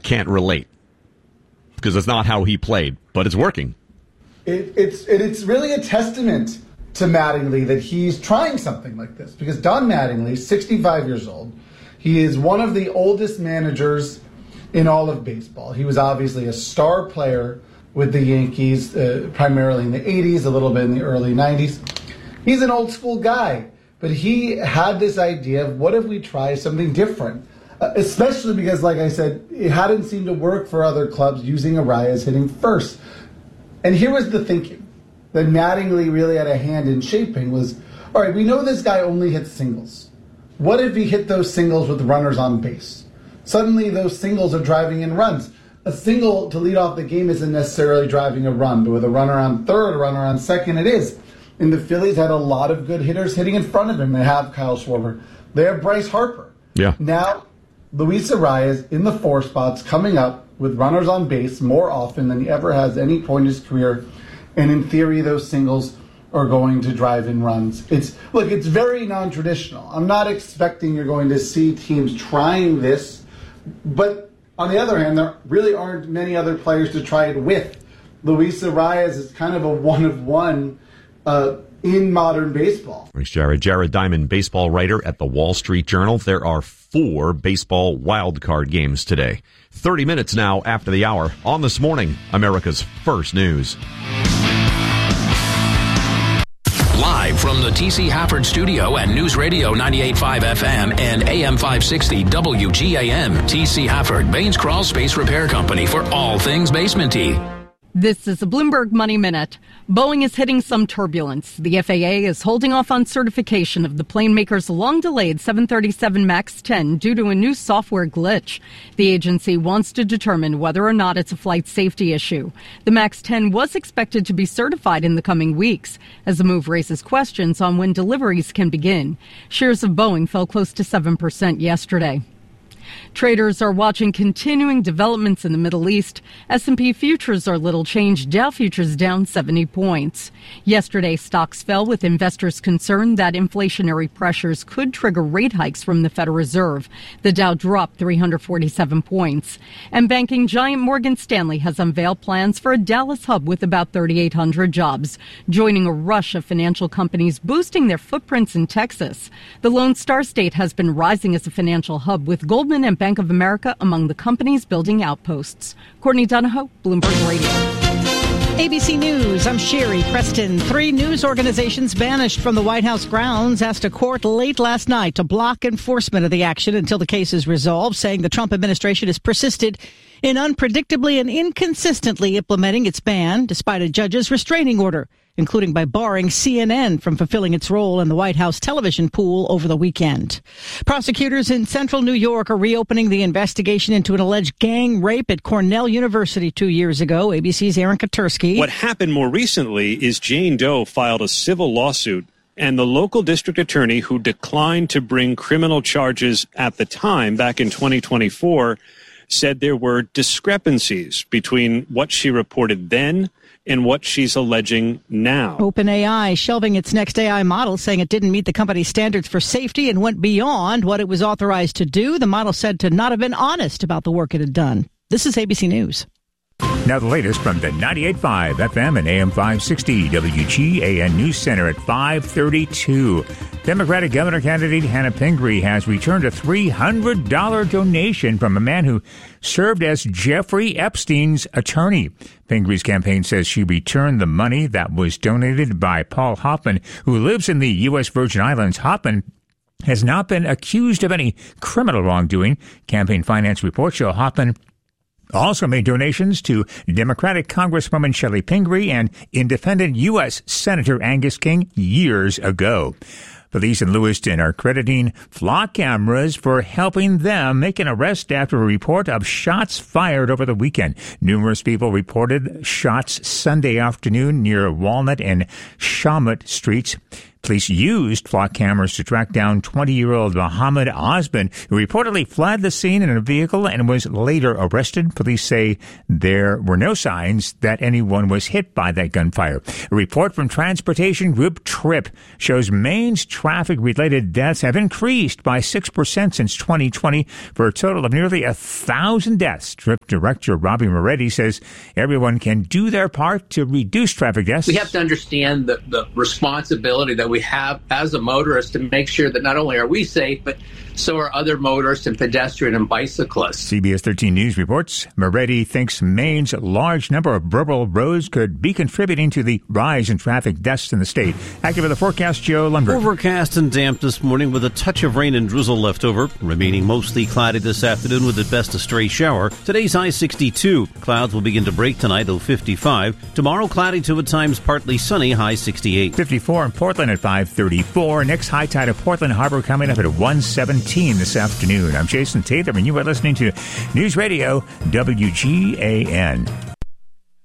can't relate because it's not how he played, but it's working. It's really a testament to Mattingly that he's trying something like this, because Don Mattingly, 65 years old, he is one of the oldest managers in all of baseball. He was obviously a star player with the Yankees, primarily in the 80s, a little bit in the early 90s. He's an old school guy, but he had this idea of what if we try something different, especially because, like I said, it hadn't seemed to work for other clubs using Arraez hitting first. And here was the thinking that Mattingly really had a hand in shaping was, all right, we know this guy only hits singles. What if he hit those singles with runners on base? Suddenly those singles are driving in runs. A single to lead off the game isn't necessarily driving a run, but with a runner on third, a runner on second, it is. And the Phillies had a lot of good hitters hitting in front of him. They have Kyle Schwarber. They have Bryce Harper. Yeah. Now, Luis Arraez in the 4 spots coming up with runners on base more often than he ever has any point in his career. And in theory, those singles are going to drive in runs. It's very non-traditional. I'm not expecting you're going to see teams trying this, but on the other hand, there really aren't many other players to try it with. Luis Arraez is kind of a one-of-one in modern baseball. Thanks, Jared. Jared Diamond, baseball writer at the Wall Street Journal. There are 4 baseball wildcard games today. 30 minutes now after the hour on This Morning, America's First News. Live from the T.C. Hafford Studio at News Radio 98.5 FM and AM 560 WGAM. T.C. Hafford, Baines Crawl Space Repair Company for all things basement-y. This is a Bloomberg Money Minute. Boeing is hitting some turbulence. The FAA is holding off on certification of the plane maker's long-delayed 737 MAX 10 due to a new software glitch. The agency wants to determine whether or not it's a flight safety issue. The MAX 10 was expected to be certified in the coming weeks, as the move raises questions on when deliveries can begin. Shares of Boeing fell close to 7% yesterday. Traders are watching continuing developments in the Middle East. S&P futures are little changed. Dow futures down 70 points. Yesterday, stocks fell with investors concerned that inflationary pressures could trigger rate hikes from the Federal Reserve. The Dow dropped 347 points. And banking giant Morgan Stanley has unveiled plans for a Dallas hub with about 3,800 jobs, joining a rush of financial companies boosting their footprints in Texas. The Lone Star State has been rising as a financial hub, with Goldman and Bank of America among the companies building outposts. Courtney Donahoe, Bloomberg Radio. ABC News, I'm Sherry Preston. 3 news organizations banished from the White House grounds asked a court late last night to block enforcement of the action until the case is resolved, saying the Trump administration has persisted in unpredictably and inconsistently implementing its ban despite a judge's restraining order, including by barring CNN from fulfilling its role in the White House television pool over the weekend. Prosecutors in central New York are reopening the investigation into an alleged gang rape at Cornell University 2 years ago. ABC's Aaron Katursky. What happened more recently is Jane Doe filed a civil lawsuit, and the local district attorney, who declined to bring criminal charges at the time, back in 2024, said there were discrepancies between what she reported then and what she's alleging now. OpenAI shelving its next AI model, saying it didn't meet the company's standards for safety and went beyond what it was authorized to do. The model said to not have been honest about the work it had done. This is ABC News. Now the latest from the 98.5 FM and AM 560 WGAN News Center at 5:32. Democratic governor candidate Hannah Pingree has returned a $300 donation from a man who served as Jeffrey Epstein's attorney. Pingree's campaign says she returned the money that was donated by Paul Hoffman, who lives in the U.S. Virgin Islands. Hoffman has not been accused of any criminal wrongdoing. Campaign finance reports show Hoffman also made donations to Democratic Congresswoman Shelley Pingree and independent U.S. Senator Angus King years ago. Police in Lewiston are crediting flock cameras for helping them make an arrest after a report of shots fired over the weekend. Numerous people reported shots Sunday afternoon near Walnut and Shawmut Streets. Police used flock cameras to track down 20-year-old Muhammad Osman, who reportedly fled the scene in a vehicle and was later arrested. Police say there were no signs that anyone was hit by that gunfire. A report from transportation group TRIP shows Maine's traffic-related deaths have increased by 6% since 2020 for a total of nearly 1,000 deaths. TRIP Director Robbie Moretti says everyone can do their part to reduce traffic deaths. We have to understand the responsibility that we have as a motorist to make sure that not only are we safe, but so are other motorists and pedestrian and bicyclists. CBS 13 News reports Moretti thinks Maine's large number of rural roads could be contributing to the rise in traffic deaths in the state. Active with the forecast, Joe Lundberg. Overcast and damp this morning with a touch of rain and drizzle left over. Remaining mostly cloudy this afternoon with at best a stray shower. Today's high 62. Clouds will begin to break tonight, though 55. Tomorrow cloudy to at times partly sunny, high 68. 54 in Portland at 5:34. Next high tide of Portland Harbor coming up at 1:17 this afternoon. I'm Jason Taylor, and you are listening to News Radio WGAN.